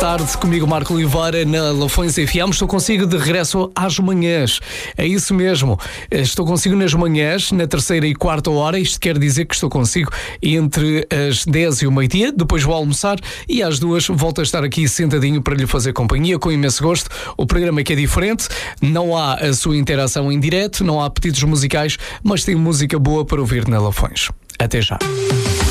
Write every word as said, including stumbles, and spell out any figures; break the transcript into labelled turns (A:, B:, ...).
A: tarde, comigo Marco Oliveira na Lafões F M. Estou consigo de regresso às manhãs. É isso mesmo. Estou consigo nas manhãs, na terceira e quarta hora. Isto quer dizer que estou consigo entre as dez e o meio-dia. Depois vou almoçar e às duas volto a estar aqui sentadinho para lhe fazer companhia com imenso gosto. O programa aqui é diferente. Não há a sua interação em direto, não há pedidos musicais, mas tem música boa para ouvir na Lafões. Até já.